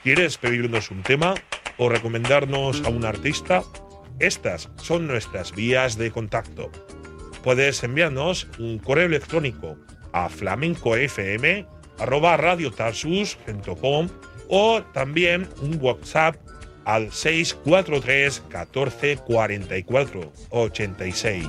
¿Quieres pedirnos un tema o recomendarnos a un artista? Estas son nuestras vías de contacto. Puedes enviarnos un correo electrónico a flamencofm@radiotarsus.com o también un WhatsApp al 643 14 44 86.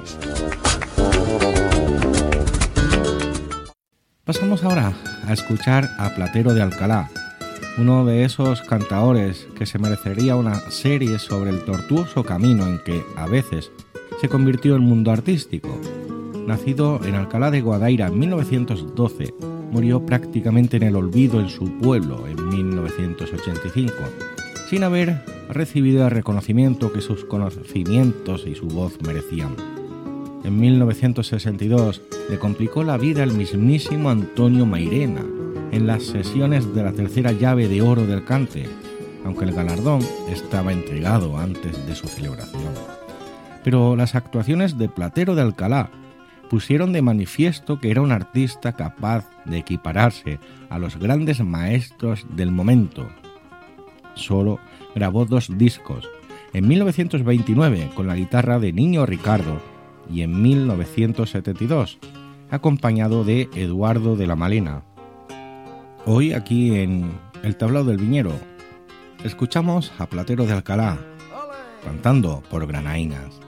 Pasamos ahora a escuchar a Platero de Alcalá, uno de esos cantaores que se merecería una serie sobre el tortuoso camino en que, a veces, se convirtió el mundo artístico. Nacido en Alcalá de Guadaira en 1912, murió prácticamente en el olvido en su pueblo en 1985, sin haber recibido el reconocimiento que sus conocimientos y su voz merecían. En 1962 le complicó la vida el mismísimo Antonio Mairena en las sesiones de la tercera llave de oro del cante, aunque el galardón estaba entregado antes de su celebración. Pero las actuaciones de Platero de Alcalá pusieron de manifiesto que era un artista capaz de equipararse a los grandes maestros del momento. Solo grabó 2 discos, en 1929 con la guitarra de Niño Ricardo y en 1972, acompañado de Eduardo de la Malena. Hoy aquí en El Tablao del Viñero escuchamos a Platero de Alcalá cantando por Granainas.